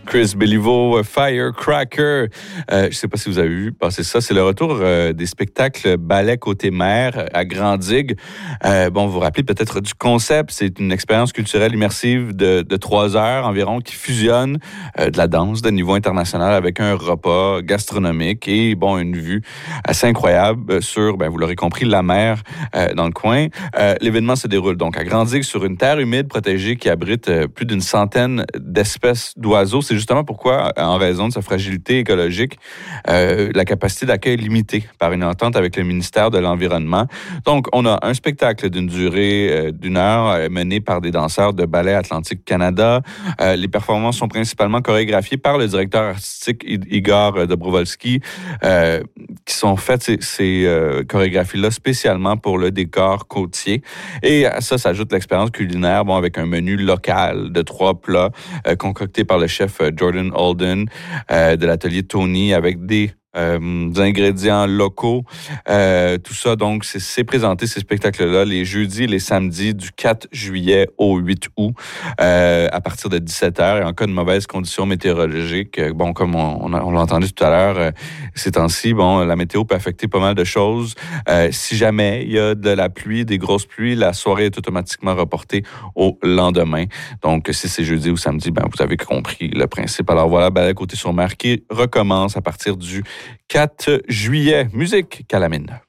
Chris Béliveau, Firecracker. Je sais pas si vous avez vu passer ça. C'est le retour des spectacles ballet côté mer à Grand-Digue. Vous vous rappelez peut-être du concept. C'est une expérience culturelle immersive de 3 heures environ qui fusionne de la danse de niveau international avec un repas gastronomique et une vue assez incroyable sur, vous l'aurez compris, la mer dans le coin. L'événement se déroule donc à Grand-Digue sur une terre humide protégée qui abrite plus d'une centaine d'espèces d'oiseaux. C'est justement pourquoi, en raison de sa fragilité écologique, la capacité d'accueil est limitée par une entente avec le ministère de l'Environnement. Donc, on a un spectacle d'une durée d'1 heure mené par des danseurs de Ballet Atlantique Canada. Les performances sont principalement chorégraphiées par le directeur artistique Igor Dobrovolski, qui sont faites ces chorégraphies-là spécialement pour le décor côtier. Et à ça s'ajoute l'expérience culinaire, avec un menu local de 3 plats concoctés par le chef Jordan Holden de l'atelier Tony avec des ingrédients locaux. Tout ça, donc, c'est présenté, ces spectacles-là, les jeudis et les samedis du 4 juillet au 8 août, à partir de 17h. Et en cas de mauvaises conditions météorologiques, comme on l'a entendu tout à l'heure, ces temps-ci, la météo peut affecter pas mal de choses. Si jamais il y a de la pluie, des grosses pluies, la soirée est automatiquement reportée au lendemain. Donc, si c'est jeudi ou samedi, vous avez compris le principe. Alors voilà, Ballet Côté sur Mer qui recommence à partir du 4 juillet. Musique, Calamine.